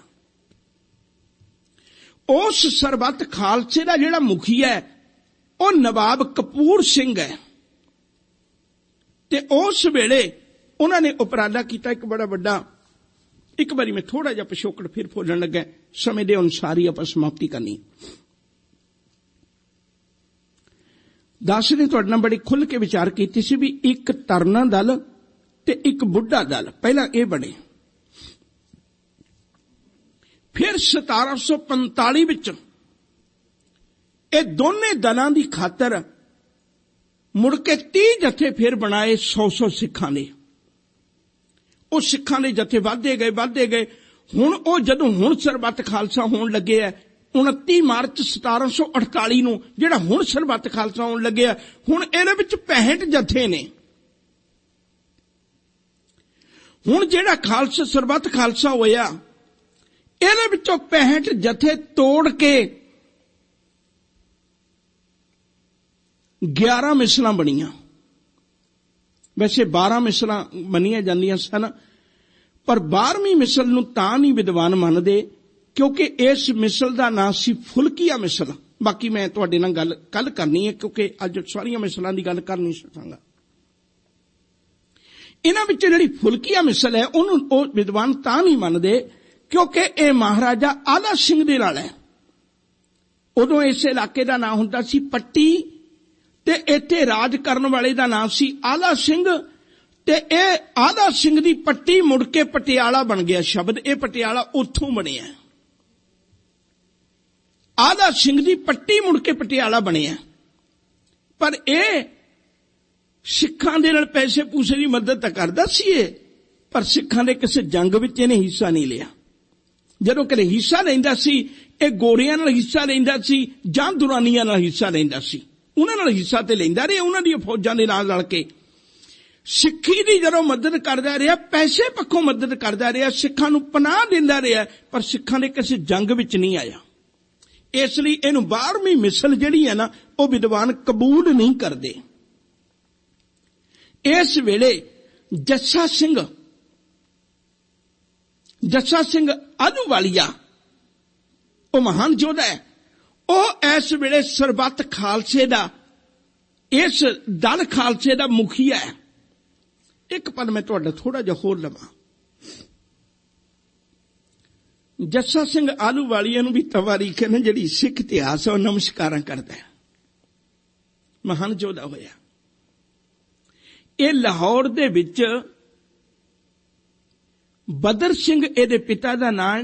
ਉਸ ਸਰਬੱਤ ਖਾਲਸੇ ਦਾ ਜਿਹੜਾ ਮੁਖੀ ਹੈ ਉਹ ਨਵਾਬ ਕਪੂਰ ਸਿੰਘ ਹੈ, ਤੇ ਉਸ ਵੇਲੇ ਉਹਨਾਂ ਨੇ ਉਪਰਾਲਾ ਕੀਤਾ ਇੱਕ ਬੜਾ ਵੱਡਾ। ਇੱਕ ਵਾਰੀ ਮੈਂ ਥੋੜਾ ਜਿਹਾ ਪਿਛੋਕੜ ਫਿਰ ਫੋਲਣ ਲੱਗਾ, ਸਮੇਂ ਦੇ ਅਨੁਸਾਰ ਹੀ ਆਪਾਂ ਸਮਾਪਤੀ ਕਰਨੀ। ਦਾਸ ਨੇ ਤੁਹਾਡੇ ਨਾਲ ਬੜੀ ਖੁੱਲ੍ਹ ਕੇ ਵਿਚਾਰ ਕੀਤੀ ਸੀ ਵੀ ਇੱਕ ਤਰਨਾ ਦਲ ਤੇ ਇੱਕ ਬੁੱਢਾ ਦਲ ਪਹਿਲਾਂ ਇਹ ਬਣੇ। ਫਿਰ ਸਤਾਰਾਂ ਸੌ ਪੰਤਾਲੀ ਵਿੱਚ ਇਹ ਦੋਨੇ ਦਲਾਂ ਦੀ ਖਾਤਰ ਮੁੜ ਕੇ ਤੀਹ ਜਥੇ ਫਿਰ ਬਣਾਏ ਸੌ ਸੌ ਸਿੱਖਾਂ ਦੇ। ਉਹ ਸਿੱਖਾਂ ਦੇ ਜਥੇ ਵੱਧਦੇ ਗਏ ਵੱਧਦੇ ਗਏ ਹੁਣ ਉਹ ਜਦੋਂ ਹੁਣ ਸਰਬੱਤ ਖਾਲਸਾ ਹੋਣ ਲੱਗੇ ਹੈ ਉਨੱਤੀ ਮਾਰਚ ਸਤਾਰਾਂ ਸੌ ਅਠਤਾਲੀ ਨੂੰ ਜਿਹੜਾ ਹੁਣ ਸਰਬੱਤ ਖਾਲਸਾ ਹੋਣ ਲੱਗਿਆ, ਹੁਣ ਇਹਦੇ ਵਿੱਚ ਪੈਂਹਠ ਜਥੇ ਨੇ। ਹੁਣ ਜਿਹੜਾ ਖਾਲਸਾ ਸਰਬੱਤ ਖਾਲਸਾ ਹੋਇਆ ਇਹਦੇ ਵਿੱਚੋਂ ਪੈਂਹਠ ਜਥੇ ਤੋੜ ਕੇ ਗਿਆਰਾਂ ਮਿਸਲਾਂ ਬਣੀਆਂ। ਵੈਸੇ ਬਾਰਾਂ ਮਿਸਲਾਂ ਮੰਨੀਆਂ ਜਾਂਦੀਆਂ ਸਨ, ਪਰ ਬਾਰਵੀਂ ਮਿਸਲ ਨੂੰ ਤਾਂ ਨਹੀਂ ਵਿਦਵਾਨ ਮੰਨਦੇ ਕਿਉਂਕਿ ਇਸ ਮਿਸਲ ਦਾ ਨਾਂ ਸੀ ਫੁਲਕੀਆ ਮਿਸਲ। ਬਾਕੀ ਮੈਂ ਤੁਹਾਡੇ ਨਾਲ ਗੱਲ ਕੱਲ ਕਰਨੀ ਹੈ ਕਿਉਂਕਿ ਅੱਜ ਸਾਰੀਆਂ ਮਿਸਲਾਂ ਦੀ ਗੱਲ ਕਰ ਨਹੀਂ ਸਕਾਂਗਾ। ਇਹਨਾਂ ਵਿੱਚ ਜਿਹੜੀ ਫੁਲਕੀਆ ਮਿਸਲ ਹੈ ਉਹਨੂੰ ਉਹ ਵਿਦਵਾਨ ਤਾਂ ਨਹੀਂ ਮੰਨਦੇ ਕਿਉਂਕਿ ਇਹ ਮਹਾਰਾਜਾ ਆਲਾ ਸਿੰਘ ਦੇ ਨਾਲ ਹੈ। ਉਦੋਂ ਇਸ ਇਲਾਕੇ ਦਾ ਨਾਂ ਹੁੰਦਾ ਸੀ ਪੱਟੀ ਤੇ ਇੱਥੇ ਰਾਜ ਕਰਨ ਵਾਲੇ ਦਾ ਨਾਂ ਸੀ ਆਲਾ ਸਿੰਘ, ਤੇ ਇਹ ਆਲਾ ਸਿੰਘ ਦੀ ਪੱਟੀ ਮੁੜ ਕੇ ਪਟਿਆਲਾ ਬਣ ਗਿਆ ਸ਼ਬਦ। ਇਹ ਪਟਿਆਲਾ ਉੱਥੋਂ ਬਣਿਆ। ਆਲਾ ਸਿੰਘ ਦੀ ਪੱਟੀ ਮੁੜ ਕੇ ਪਟਿਆਲਾ ਬਣਿਆ। ਪਰ ਇਹ ਸਿੱਖਾਂ ਦੇ ਨਾਲ ਪੈਸੇ ਪੂਸੇ ਦੀ ਮਦਦ ਤਾਂ ਕਰਦਾ ਸੀ ਇਹ, ਪਰ ਸਿੱਖਾਂ ਦੇ ਕਿਸੇ ਜੰਗ ਵਿੱਚ ਇਹਨੇ ਹਿੱਸਾ ਨਹੀਂ ਲਿਆ। ਜਦੋਂ ਕਦੇ ਹਿੱਸਾ ਲੈਂਦਾ ਸੀ ਇਹ ਗੋਰਿਆਂ ਨਾਲ ਹਿੱਸਾ ਲੈਂਦਾ ਸੀ ਜਾਂ ਦੁਰਾਨੀਆਂ ਨਾਲ ਹਿੱਸਾ ਲੈਂਦਾ ਸੀ। ਉਹਨਾਂ ਨਾਲ ਹਿੱਸਾ ਤੇ ਲੈਂਦਾ ਰਿਹਾ, ਉਹਨਾਂ ਦੀਆਂ ਫੌਜਾਂ ਦੇ ਨਾਲ ਰਲ ਕੇ। ਸਿੱਖੀ ਦੀ ਜਦੋਂ ਮਦਦ ਕਰਦਾ ਰਿਹਾ, ਪੈਸੇ ਪੱਖੋਂ ਮਦਦ ਕਰਦਾ ਰਿਹਾ, ਸਿੱਖਾਂ ਨੂੰ ਪਨਾਹ ਦਿੰਦਾ ਰਿਹਾ, ਪਰ ਸਿੱਖਾਂ ਦੇ ਕਿਸੇ ਜੰਗ ਵਿੱਚ ਨਹੀਂ ਆਇਆ। ਇਸ ਲਈ ਇਹਨੂੰ ਬਾਰਵੀਂ ਮਿਸਲ ਜਿਹੜੀ ਹੈ ਨਾ ਉਹ ਵਿਦਵਾਨ ਕਬੂਲ ਨਹੀਂ ਕਰਦੇ। ਇਸ ਵੇਲੇ ਜੱਸਾ ਸਿੰਘ ਜੱਸਾ ਸਿੰਘ ਆਹਲੂਵਾਲੀਆ ਉਹ ਮਹਾਨ ਯੋਧਾ ਹੈ। ਉਹ ਇਸ ਵੇਲੇ ਸਰਬੱਤ ਖਾਲਸੇ ਦਾ ਇਸ ਦਲ ਖਾਲਸੇ ਦਾ ਮੁਖੀਆ ਹੈ। ਇੱਕ ਪਲ ਮੈਂ ਤੁਹਾਡਾ ਥੋੜਾ ਜਿਹਾ ਹੋਰ ਲਵਾਂ। ਜੱਸਾ ਸਿੰਘ ਆਹਲੂਵਾਲੀਆ ਨੂੰ ਵੀ ਤਵਾਰੀਖ ਹੈ ਨਾ ਜਿਹੜੀ ਸਿੱਖ ਇਤਿਹਾਸ ਹੈ ਉਹ ਨਮਸਕਾਰਾਂ ਕਰਦਾ ਹੈ। ਮਹਾਨ ਯੋਧਾ ਹੋਇਆ। ਇਹ ਲਾਹੌਰ ਦੇ ਵਿੱਚ ਬਦਰ ਸਿੰਘ ਇਹਦੇ ਪਿਤਾ ਦਾ ਨਾਂ,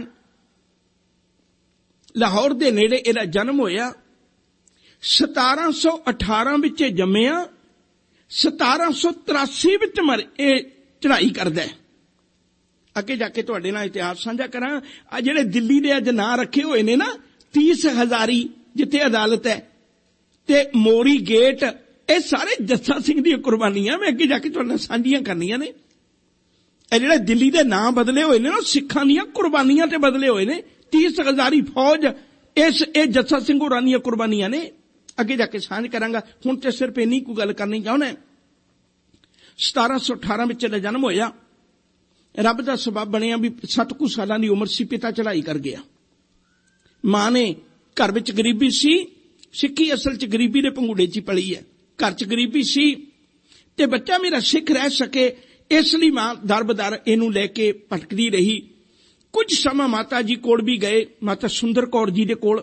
ਲਾਹੌਰ ਦੇ ਨੇੜੇ ਇਹਦਾ ਜਨਮ ਹੋਇਆ। ਸਤਾਰਾਂ ਸੌ ਅਠਾਰਾਂ ਵਿੱਚ ਇਹ ਜੰਮਿਆ। ਸਤਾਰਾਂ ਸੌ ਤਰਾਸੀ ਵਿੱਚ ਮਰ ਇਹ ਚੜ੍ਹਾਈ ਕਰਦਾ ਹੈ। ਅੱਗੇ ਜਾ ਕੇ ਤੁਹਾਡੇ ਨਾਲ ਇਤਿਹਾਸ ਸਾਂਝਾ ਕਰਾਂ। ਆ ਜਿਹੜੇ ਦਿੱਲੀ ਦੇ ਅੱਜ ਨਾਂ ਰੱਖੇ ਹੋਏ ਨੇ ਨਾ, ਤੀਸ ਹਜ਼ਾਰੀ ਜਿੱਥੇ ਅਦਾਲਤ ਹੈ ਤੇ ਮੋਰੀ ਗੇਟ, ਇਹ ਸਾਰੇ ਜੱਸਾ ਸਿੰਘ ਦੀਆਂ ਕੁਰਬਾਨੀਆਂ ਮੈਂ ਅੱਗੇ ਜਾ ਕੇ ਤੁਹਾਡੇ ਨਾਲ ਸਾਂਝੀਆਂ ਕਰਨੀਆਂ ਨੇ। ਇਹ ਜਿਹੜੇ ਦਿੱਲੀ ਦੇ ਨਾਂ ਬਦਲੇ ਹੋਏ ਨੇ ਨਾ ਸਿੱਖਾਂ ਦੀਆਂ ਕੁਰਬਾਨੀਆਂ ਤੇ ਬਦਲੇ ਹੋਏ ਨੇ। ਤੀਸ ਹਜ਼ਾਰੀ ਫੌਜ ਇਸ ਇਹ ਜੱਸਾ ਸਿੰਘ ਹੋਰਾਂ ਦੀਆਂ ਕੁਰਬਾਨੀਆਂ ਨੇ। ਅੱਗੇ ਜਾ ਕੇ ਸਾਂਝ ਕਰਾਂਗਾ। ਹੁਣ ਤੇ ਸਿਰਫ ਇੰਨੀ ਕੁ ਗੱਲ ਕਰਨੀ ਚਾਹੁੰਦਾ। ਸਤਾਰਾਂ ਸੌ ਅਠਾਰਾਂ ਵਿੱਚ ਇਹਦਾ ਜਨਮ ਹੋਇਆ। ਰੱਬ ਦਾ ਸਬਬ ਬਣਿਆ ਵੀ ਸੱਤ ਕੁ ਸਾਲਾਂ ਦੀ ਉਮਰ ਸੀ, ਪਿਤਾ ਚੜ੍ਹਾਈ ਕਰ ਗਿਆ। ਮਾਂ ਨੇ ਘਰ ਵਿੱਚ ਗਰੀਬੀ ਸੀ। ਸਿੱਖੀ ਅਸਲ 'ਚ ਗਰੀਬੀ ਦੇ ਪੰਗੂੜੇ 'ਚ ਹੀ ਪਲੀ ਹੈ। ਘਰ 'ਚ ਗਰੀਬੀ ਸੀ ਤੇ ਬੱਚਾ ਮੇਰਾ ਸਿੱਖ ਰਹਿ ਸਕੇ, ਇਸ ਲਈ ਮਾਂ ਦਰ ਬਦਰ ਇਹਨੂੰ ਲੈ ਕੇ ਭਟਕਦੀ ਰਹੀ। कुछ समा माता जी कोल भी गए, माता सुंदर कौर जी दे कोल,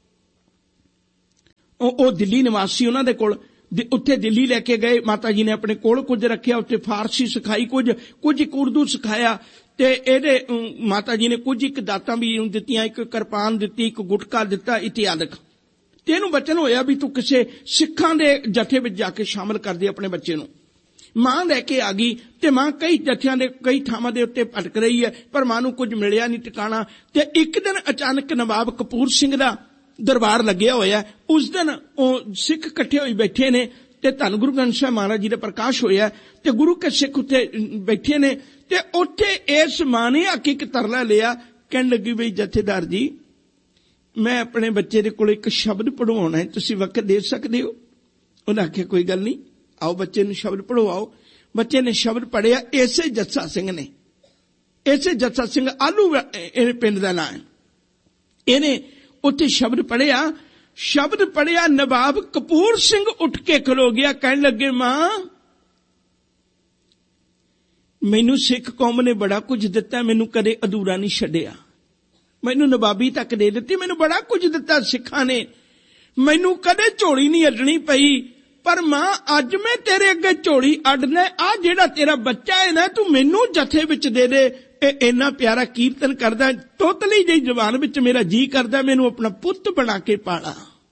ਉਹ ਦਿੱਲੀ ਨਿਵਾਸੀ ਉਹਨਾਂ ਦੇ ਕੋਲ, ਉੱਥੇ ਦਿੱਲੀ ਲੈ ਕੇ ਗਏ। ਮਾਤਾ ਜੀ ਨੇ ਆਪਣੇ ਕੋਲ ਕੁਝ ਰੱਖਿਆ, ਉੱਥੇ ਫਾਰਸੀ ਸਿਖਾਈ, ਕੁਝ ਕੁਝ ਇੱਕ ਉਰਦੂ ਸਿਖਾਇਆ, ਤੇ ਇਹਦੇ ਮਾਤਾ ਜੀ ਨੇ ਕੁਝ ਇੱਕ ਦਾਤਾਂ ਵੀ ਦਿੱਤੀਆਂ, ਇੱਕ ਕਿਰਪਾਨ ਦਿੱਤੀ, ਇੱਕ ਗੁਟਕਾ ਦਿੱਤਾ ਇਤਿਆਦਿਕ। ਤੇ ਇਹਨੂੰ ਬਚਨ ਹੋਇਆ ਵੀ ਤੂੰ ਕਿਸੇ ਸਿੱਖਾਂ ਦੇ ਜਥੇ ਵਿੱਚ ਜਾ ਕੇ ਸ਼ਾਮਲ ਕਰ ਦੇ ਆਪਣੇ ਬੱਚੇ ਨੂੰ। ਮਾਂ ਲੈ ਕੇ ਆ ਗਈ, ਤੇ ਮਾਂ ਕਈ ਜਥਿਆਂ ਦੇ ਕਈ ਥਾਵਾਂ ਦੇ ਉੱਤੇ ਭਟਕ ਰਹੀ ਹੈ, ਪਰ ਮਾਂ ਨੂੰ ਕੁਝ ਮਿਲਿਆ ਨਹੀਂ ਟਿਕਾਣਾ। ਤੇ ਇੱਕ ਦਿਨ ਅਚਾਨਕ ਨਵਾਬ ਕਪੂਰ ਸਿੰਘ ਦਾ ਦਰਬਾਰ ਲੱਗਿਆ ਹੋਇਆ, ਉਸ ਦਿਨ ਉਹ ਸਿੱਖ ਇਕੱਠੇ ਹੋਈ ਬੈਠੇ ਨੇ, ਤੇ ਧੰਨ ਗੁਰੂ ਗ੍ਰੰਥ ਸਾਹਿਬ ਮਹਾਰਾਜ ਜੀ ਦਾ ਪ੍ਰਕਾਸ਼ ਹੋਇਆ, ਤੇ ਗੁਰੂ ਕੇ ਸਿੱਖ ਉੱਥੇ ਬੈਠੇ ਨੇ। ਤੇ ਉੱਥੇ ਇਸ ਮਾਂ ਨੇ ਆ ਕੇ ਇੱਕ ਤਰਲਾ ਲਿਆ, ਕਹਿਣ ਲੱਗੀ ਬਈ ਜਥੇਦਾਰ ਜੀ, ਮੈਂ ਆਪਣੇ ਬੱਚੇ ਦੇ ਕੋਲ ਇੱਕ ਸ਼ਬਦ ਪੜਵਾਉਣਾ ਹੈ, ਤੁਸੀਂ ਵਕਤ ਦੇ ਸਕਦੇ ਹੋ? ਉਹਨੇ ਆਖਿਆ ਕੋਈ ਗੱਲ ਨਹੀਂ, ਆਓ ਬੱਚੇ ਨੂੰ ਸ਼ਬਦ ਪੜਵਾਓ। ਬੱਚੇ ਨੇ ਸ਼ਬਦ ਪੜਿਆ, ਇਸੇ ਜੱਸਾ ਸਿੰਘ ਨੇ, ਇਸੇ ਜੱਸਾ ਸਿੰਘ ਆਲੂ ਇਹ ਪਿੰਡ ਦਾ ਨਾਂ ਹੈ, ਇਹਨੇ ਉੱਥੇ ਸ਼ਬਦ ਪੜਿਆ। ਸ਼ਬਦ ਪੜਿਆ, ਨਵਾਬ ਕਪੂਰ ਸਿੰਘ ਉੱਠ ਕੇ ਖਲੋ ਗਿਆ, ਕਹਿਣ ਲੱਗੇ ਮਾਂ, ਮੈਨੂੰ ਸਿੱਖ ਕੌਮ ਨੇ ਬੜਾ ਕੁਝ ਦਿੱਤਾ, ਮੈਨੂੰ ਕਦੇ ਅਧੂਰਾ ਨਹੀਂ ਛੱਡਿਆ, ਮੈਨੂੰ ਨਵਾਬੀ ਤੱਕ ਦੇ ਦਿੱਤੀ, ਮੈਨੂੰ ਬੜਾ ਕੁਝ ਦਿੱਤਾ ਸਿੱਖਾਂ ਨੇ, ਮੈਨੂੰ ਕਦੇ ਝੋਲੀ ਨਹੀਂ ਅੱਡਣੀ ਪਈ, ਪਰ ਮਾਂ ਅੱਜ ਮੈਂ ਤੇਰੇ ਅੱਗੇ ਝੋਲੀ ਅੱਡਣਾ, ਆ ਜਿਹੜਾ ਤੇਰਾ ਬੱਚਾ ਹੈ ਨਾ, ਤੂੰ ਮੈਨੂੰ ਜਥੇ ਵਿੱਚ ਦੇ ਦੇ, ਇਹ ਇੰਨਾ ਪਿਆਰਾ ਕੀਰਤਨ ਕਰਦਾ, ਤੋਤਲੀ ਜਿਹੀ ਜ਼ੁਬਾਨ ਵਿੱਚ ਮੇਰਾ ਜੀ ਕਰਦਾ, ਮੈਨੂੰ ਆਪਣਾ ਪੁੱਤ ਬਣਾ ਕੇ ਪਾਲਾ।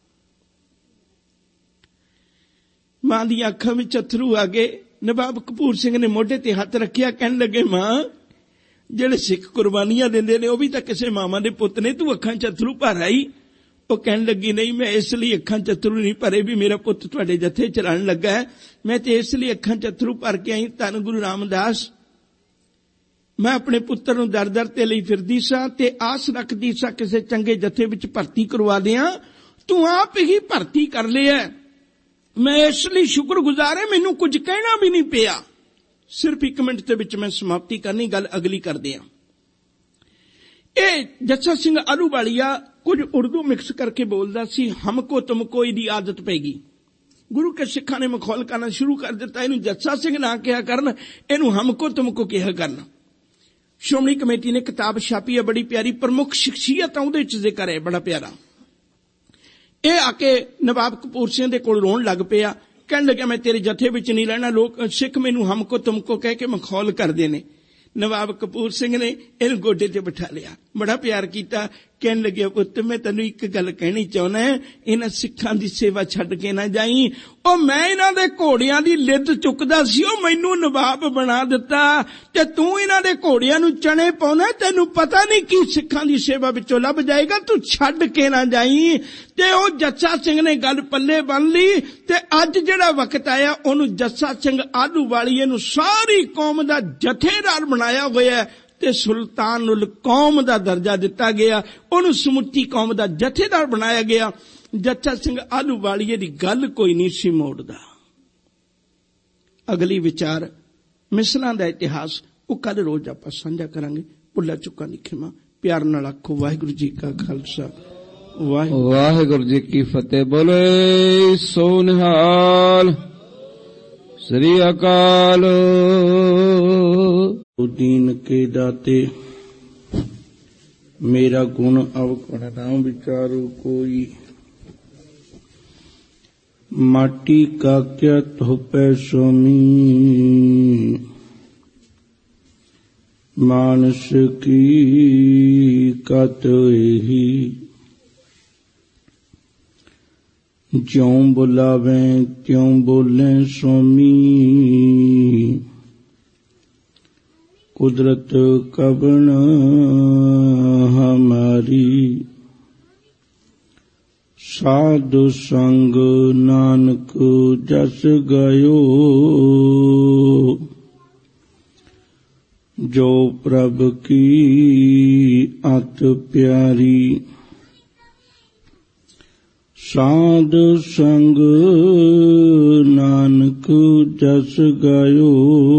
ਮਾਂ ਦੀਆਂ ਅੱਖਾਂ ਵਿੱਚ ਅਥਰੂ ਆ ਗਏ। ਨਵਾਬ ਕਪੂਰ ਸਿੰਘ ਨੇ ਮੋਢੇ ਤੇ ਹੱਥ ਰੱਖਿਆ, ਕਹਿਣ ਲੱਗੇ ਮਾਂ, ਜਿਹੜੇ ਸਿੱਖ ਕੁਰਬਾਨੀਆਂ ਦਿੰਦੇ ਨੇ ਉਹ ਵੀ ਤਾਂ ਕਿਸੇ ਮਾਵਾਂ ਦੇ ਪੁੱਤ ਨੇ, ਤੂੰ ਅੱਖਾਂ ਚ ਅਥਰੂ ਭਰ ਆਈ? ਉਹ ਕਹਿਣ ਲੱਗੀ ਨਹੀਂ, ਮੈਂ ਇਸ ਲਈ ਅੱਖਾਂ ਚ ਅਥਰੂ ਨਹੀਂ ਭਰੇ ਵੀ ਮੇਰਾ ਪੁੱਤ ਤੁਹਾਡੇ ਜਥੇ ਚ ਰਲਣ ਲੱਗਾ ਹੈ, ਮੈਂ ਤੇ ਇਸ ਲਈ ਅੱਖਾਂ ਚ ਅਥਰੂ ਭਰ ਕੇ ਆਈ, ਧੰਨ ਗੁਰੂ ਰਾਮਦਾਸ, ਮੈਂ ਆਪਣੇ ਪੁੱਤਰ ਨੂੰ ਦਰ ਦਰ ਤੇ ਲਈ ਫਿਰਦੀ ਸਾਂ, ਤੇ ਆਸ ਰੱਖਦੀ ਸਾਂ ਕਿਸੇ ਚੰਗੇ ਜਥੇ ਵਿੱਚ ਭਰਤੀ ਕਰਵਾ ਦਿਆਂ, ਤੂੰ ਆਪ ਹੀ ਭਰਤੀ ਕਰ ਲਿਆ, ਮੈਂ ਇਸ ਲਈ ਸ਼ੁਕਰਗੁਜ਼ਾਰ ਹਾਂ, ਮੈਨੂੰ ਕੁਝ ਕਹਿਣਾ ਵੀ ਨਹੀਂ ਪਿਆ। ਸਿਰਫ ਇੱਕ ਮਿੰਟ ਦੇ ਵਿੱਚ ਮੈਂ ਸਮਾਪਤੀ ਕਰਨੀ, ਗੱਲ ਅਗਲੀ ਕਰਦੇ ਹਾਂ। ਇਹ ਜੱਸਾ ਸਿੰਘ ਆਲੂਵਾਲੀਆ ਕੁਝ ਉਰਦੂ ਮਿਕਸ ਕਰਕੇ ਬੋਲਦਾ ਸੀ, ਹਮਕੋ ਤੁਮਕੋ ਇਹਦੀ ਆਦਤ ਪੈ ਗਈ। ਗੁਰੂ ਕੇ ਸਿੱਖਾਂ ਨੇ ਮਖੌਲ ਕਰਨਾ ਸ਼ੁਰੂ ਕਰ ਦਿੱਤਾ, ਇਹਨੂੰ ਜੱਸਾ ਸਿੰਘ ਨਾ ਕਿਹਾ ਕਰਨ, ਇਹਨੂੰ ਹਮਕੋ ਤੁਮਕੋ ਕਿਹਾ ਕਰਨ। ਸ਼੍ਰੋਮਣੀ ਕਮੇਟੀ ਨੇ ਕਿਤਾਬ ਛਾਪੀ ਹੈ, ਬੜੀ ਪਿਆਰੀ, ਪ੍ਰਮੁੱਖ ਸ਼ਖਸੀਅਤ ਉਹਦੇ ਵਿੱਚ ਜ਼ਿਕਰ ਹੈ, ਬੜਾ ਪਿਆਰਾ। ਇਹ ਆ ਕੇ ਨਵਾਬ ਕਪੂਰ ਸਿੰਘ ਦੇ ਕੋਲ ਰੋਣ ਲੱਗ ਪਿਆ, ਕਹਿਣ ਲੱਗਿਆ ਮੈਂ ਤੇਰੇ ਜਥੇ ਵਿੱਚ ਨਹੀਂ ਰਹਿਣਾ, ਲੋਕ ਸਿੱਖ ਮੈਨੂੰ ਹਮਕੋ ਤੁਮਕੋ ਕਹਿ ਕੇ ਮਖੌਲ ਕਰਦੇ ਨੇ। ਨਵਾਬ ਕਪੂਰ ਸਿੰਘ ਨੇ ਇਹਨੂੰ ਗੋਡੇ ਤੇ ਬਿਠਾ ਲਿਆ, ਬੜਾ ਪਿਆਰ ਕੀਤਾ, ਕਹਿਣ ਲੱਗਿਆ ਪੁੱਤ ਮੈਂ ਤੈਨੂੰ ਇੱਕ ਗੱਲ ਕਹਿਣੀ ਚਾਹੁੰਦਾ, ਇਹਨਾਂ ਸਿੱਖਾਂ ਦੀ ਸੇਵਾ ਛੱਡ ਕੇ ਨਾ ਜਾਈ। ਉਹ ਮੈਂ ਇਹਨਾਂ ਦੇ ਘੋੜਿਆਂ ਦੀ ਲਿੱਦ ਚੁੱਕਦਾ ਸੀ, ਉਹ ਮੈਨੂੰ ਨਵਾਬ ਬਣਾ ਦਿੱਤਾ, ਤੇ ਤੂੰ ਇਹਨਾਂ ਦੇ ਘੋੜਿਆਂ ਨੂੰ ਚਣੇ ਪਾਉਣਾ, ਤੈਨੂੰ ਪਤਾ ਨਹੀਂ ਕੀ ਸਿੱਖਾਂ ਦੀ ਸੇਵਾ ਵਿੱਚੋਂ ਲੱਭ ਜਾਏਗਾ, ਤੂੰ ਛੱਡ ਕੇ ਨਾ ਜਾਈ। ਤੇ ਉਹ ਜੱਸਾ ਸਿੰਘ ਨੇ ਗੱਲ ਪੱਲੇ ਬੰਨ ਲਈ, ਤੇ ਅੱਜ ਜਿਹੜਾ ਵਕਤ ਆਇਆ ਉਹਨੂੰ ਜੱਸਾ ਸਿੰਘ ਆਲੂਵਾਲੀਏ ਨੂੰ ਸਾਰੀ ਕੌਮ ਦਾ ਜਥੇਦਾਰ ਬਣਾਇਆ ਹੋਇਆ, ਤੇ ਸੁਲਤਾਨੁਲ ਕੌਮ ਦਾ ਦਰਜਾ ਦਿੱਤਾ ਗਿਆ, ਉਹਨੂੰ ਸਮੁੱਚੀ ਕੌਮ ਦਾ ਜਥੇਦਾਰ ਬਣਾਇਆ ਗਿਆ। ਜੱਸਾ ਸਿੰਘ ਆਲੂਵਾਲੀਏ ਦੀ ਗੱਲ ਕੋਈ ਨਹੀਂ ਸੀ ਮੋੜਦਾ। ਅਗਲੀ ਵਿਚਾਰ ਮਿਸਲਾਂ ਦਾ ਇਤਿਹਾਸ ਉਹ ਕੱਲ ਰੋਜ਼ ਆਪਾਂ ਸਾਂਝਾ ਕਰਾਂਗੇ। ਭੁੱਲਾ ਚੁੱਕਾ ਦੀ ਖਿਮਾ, ਪਿਆਰ ਨਾਲ ਆਖੋ ਵਾਹਿਗੁਰੂ ਜੀ ਕਾ ਖਾਲਸਾ, ਵਾਹਿਗੁਰੂ ਜੀ ਕੀ ਫਤਿਹ। ਬੋਲੇ ਸੋ ਨਿਹਾਲ, ਸ੍ਰੀ ਅਕਾਲ। दीन के दाते मेरा गुण अवगुण ना विचारो कोई, माटी का क्या थोपै स्वामी, मानस की कत ही, ज्यों बुलावे त्यों बोले स्वामी, कुदरत कबन हमारी, साधु संग नानक जस गयो, जो प्रभ की अत प्यारी, साधु संग नानक जस गयो,